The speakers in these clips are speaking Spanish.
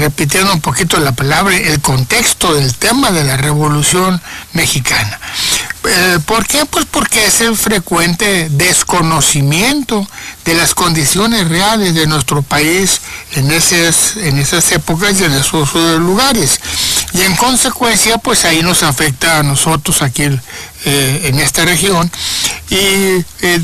repitiendo un poquito la palabra, el contexto del tema de la Revolución Mexicana. ¿Por qué? Pues porque es el frecuente desconocimiento de las condiciones reales de nuestro país en esas épocas y en esos lo y en consecuencia pues ahí nos afecta a nosotros aquí en esta región y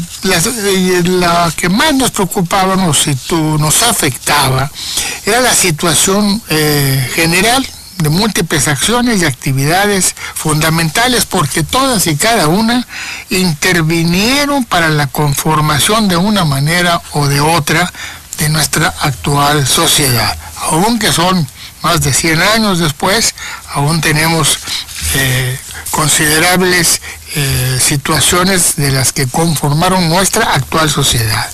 la que más nos preocupaba, nos afectaba, era la situación general de múltiples acciones y actividades fundamentales, porque todas y cada una intervinieron para la conformación de una manera o de otra de nuestra actual sociedad. Aunque son más de 100 años después, aún tenemos considerables situaciones de las que conformaron nuestra actual sociedad.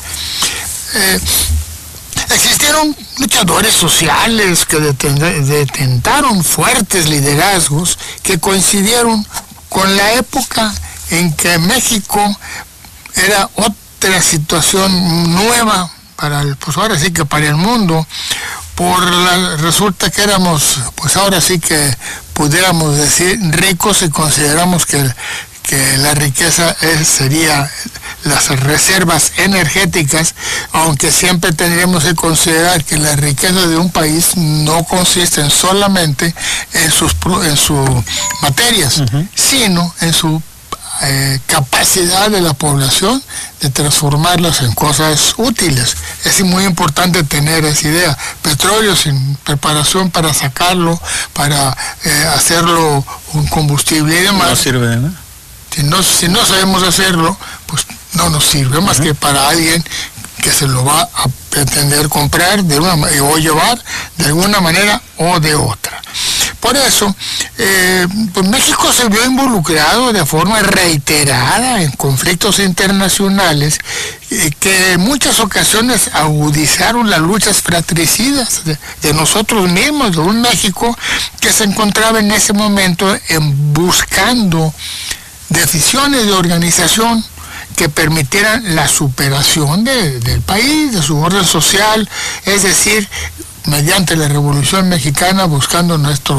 Existieron luchadores sociales que detentaron fuertes liderazgos que coincidieron con la época en que México era otra situación nueva pues ahora sí que para el mundo. Resulta que éramos, pues ahora sí que pudiéramos decir ricos y consideramos que la riqueza sería las reservas energéticas, aunque siempre tendríamos que considerar que la riqueza de un país no consiste solamente en sus materias, sino en su capacidad de la población de transformarlas en cosas útiles. Es muy importante tener esa idea. Petróleo sin preparación para sacarlo, para hacerlo un combustible y demás, no sirve de nada. Si no sabemos hacerlo, pues no nos sirve más que para alguien que se lo va a pretender comprar o llevar de alguna manera o de otra. Por eso, pues México se vio involucrado de forma reiterada en conflictos internacionales que en muchas ocasiones agudizaron las luchas fratricidas de nosotros mismos, de un México que se encontraba en ese momento buscando decisiones de organización que permitieran la superación del país, de su orden social, es decir, mediante la Revolución Mexicana, buscando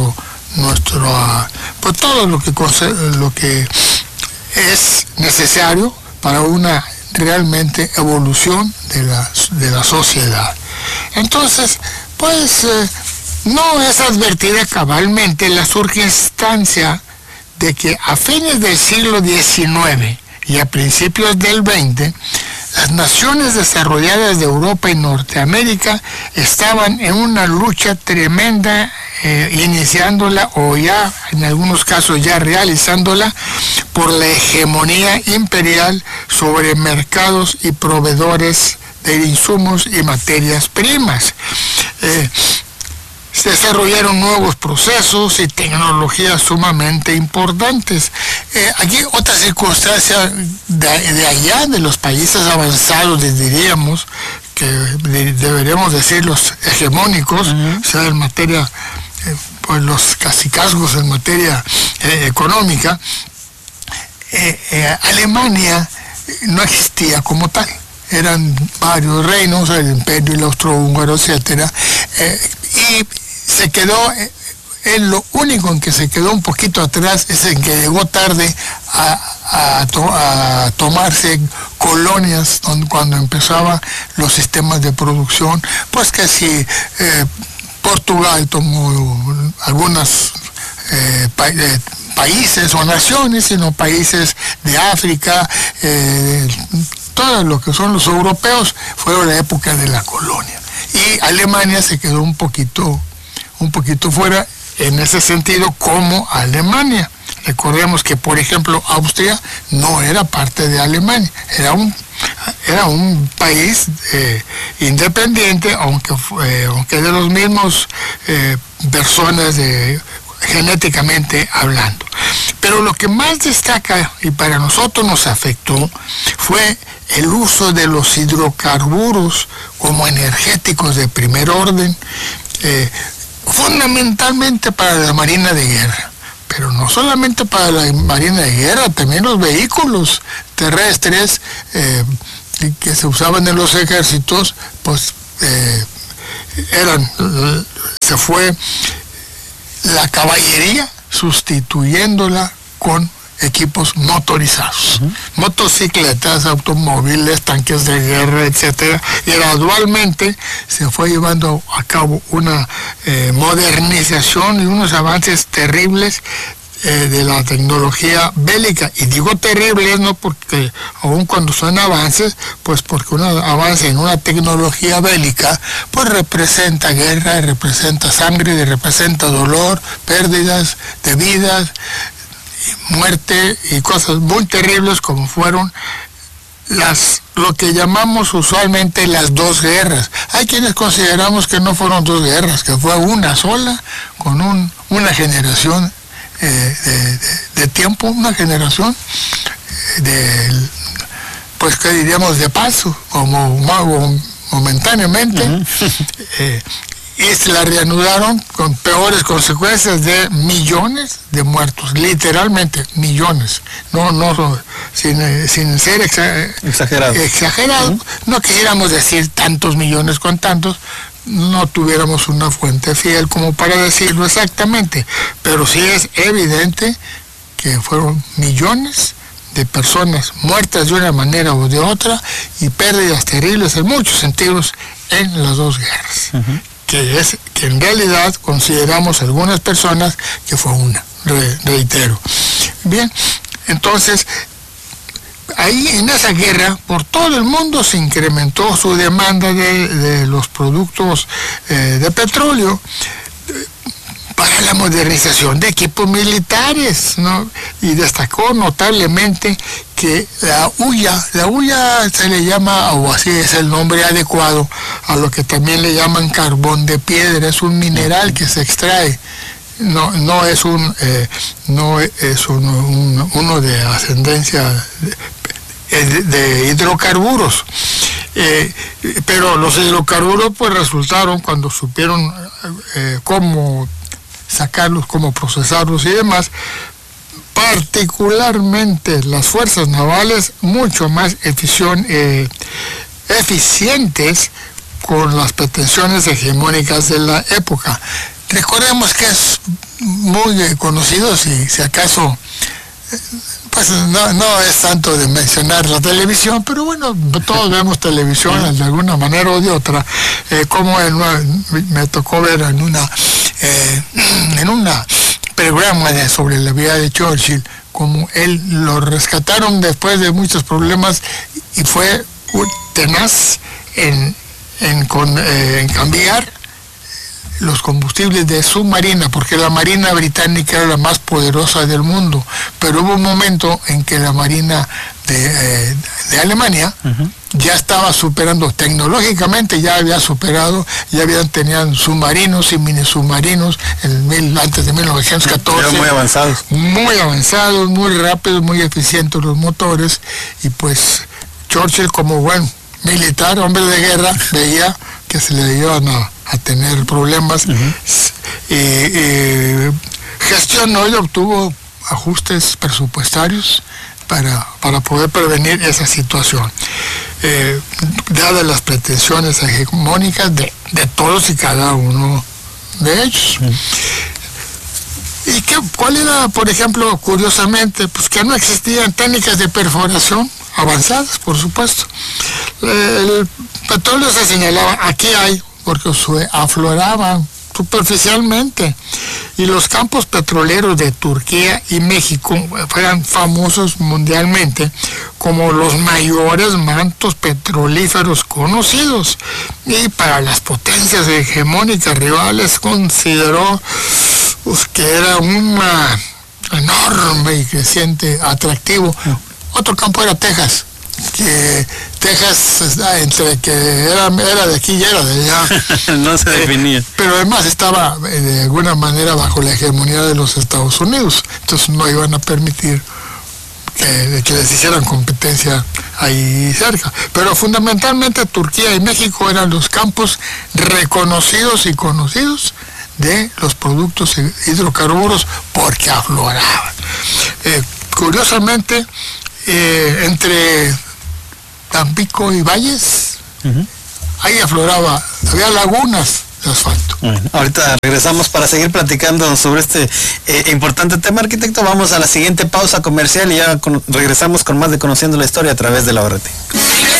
pues todo lo que es necesario para una realmente evolución de la sociedad. Entonces, pues no es advertida cabalmente la circunstancia de que a fines del siglo XIX y a principios del XX, las naciones desarrolladas de Europa y Norteamérica estaban en una lucha tremenda, iniciándola o ya, en algunos casos ya realizándola, por la hegemonía imperial sobre mercados y proveedores de insumos y materias primas. Se desarrollaron nuevos procesos y tecnologías sumamente importantes. Aquí otra circunstancia de allá, de los países avanzados, diríamos, que deberíamos decir los hegemónicos, o sea, en materia, pues los cacicazgos en materia económica, Alemania no existía como tal. Eran varios reinos, el Imperio, el Austrohúngaro, etcétera, y se quedó, lo único en que se quedó un poquito atrás es en que llegó tarde a tomarse colonias cuando empezaban los sistemas de producción, pues que si Portugal tomó algunas países o naciones, sino países de África, todo lo que son los europeos, fueron la época de la colonia. Y Alemania se quedó un poquito fuera en ese sentido como Alemania. Recordemos que, por ejemplo, Austria no era parte de Alemania, era un país independiente, aunque de los mismos personas genéticamente hablando. Pero lo que más destaca y para nosotros nos afectó fue el uso de los hidrocarburos como energéticos de primer orden, fundamentalmente para la Marina de Guerra. Pero no solamente para la Marina de Guerra, también los vehículos terrestres que se usaban en los ejércitos, pues se fue la caballería sustituyéndola con equipos motorizados, motocicletas, automóviles, tanques de guerra, etcétera, y gradualmente se fue llevando a cabo una modernización y unos avances terribles de la tecnología bélica. Y digo terribles no porque, aun cuando son avances, pues porque un avance en una tecnología bélica pues representa guerra, representa sangre, representa dolor, pérdidas de vidas, muerte y cosas muy terribles, como fueron lo que llamamos usualmente las dos guerras. Hay quienes consideramos que no fueron dos guerras, que fue una sola, con una generación de tiempo, una generación pues que diríamos de paso, como momentáneamente, y se la reanudaron con peores consecuencias de millones de muertos, literalmente millones, sin ser exagerado. No quisiéramos decir tantos millones con tantos, no tuviéramos una fuente fiel como para decirlo exactamente, pero sí es evidente que fueron millones de personas muertas de una manera o de otra y pérdidas terribles en muchos sentidos en las dos guerras. Que en realidad consideramos algunas personas que fue una, reitero. Bien, entonces, ahí en esa guerra, por todo el mundo se incrementó su demanda de los productos de petróleo para la modernización de equipos militares, ¿no? Y destacó notablemente que la hulla se le llama, o así es el nombre adecuado, a lo que también le llaman carbón de piedra, es un mineral que se extrae, no es uno de ascendencia de hidrocarburos. Pero los hidrocarburos pues resultaron, cuando supieron cómo sacarlos, cómo procesarlos y demás, particularmente las fuerzas navales mucho más eficientes con las pretensiones hegemónicas de la época. Recordemos que es muy conocido, si acaso, pues no es tanto de mencionar la televisión, pero bueno, todos vemos televisión de alguna manera o de otra, como me tocó ver en una programa sobre la vida de Churchill, como él lo rescataron después de muchos problemas y fue tenaz en cambiar los combustibles de su marina, porque la marina británica era la más poderosa del mundo, pero hubo un momento en que la marina de Alemania ya estaba superando, tecnológicamente ya había superado, tenían submarinos y mini submarinos antes de 1914. Eran muy avanzados, muy rápidos, muy eficientes los motores, y pues Churchill, como buen militar, hombre de guerra, veía que se le iban a tener problemas, gestionó y obtuvo ajustes presupuestarios para poder prevenir esa situación, dadas las pretensiones hegemónicas de todos y cada uno de ellos. ¿Y cuál era, por ejemplo, curiosamente, pues que no existían técnicas de perforación avanzadas, por supuesto? El petróleo se señalaba, aquí hay, porque se afloraba superficialmente, y los campos petroleros de Turquía y México fueran famosos mundialmente como los mayores mantos petrolíferos conocidos, y para las potencias hegemónicas rivales consideró que era un enorme y creciente atractivo. Otro campo era Texas, que Texas entre que era de aquí y era de allá. No se definía. Pero además estaba de alguna manera bajo la hegemonía de los Estados Unidos, entonces no iban a permitir que les hicieran competencia ahí cerca. Pero fundamentalmente Turquía y México eran los campos reconocidos y conocidos de los productos hidrocarburos porque afloraban. Curiosamente, entre Tampico y Valles, ahí afloraba, había lagunas de asfalto. Bueno, ahorita regresamos para seguir platicando sobre este importante tema, arquitecto. Vamos a la siguiente pausa comercial y ya regresamos con más de Conociendo la Historia a través de la ORT.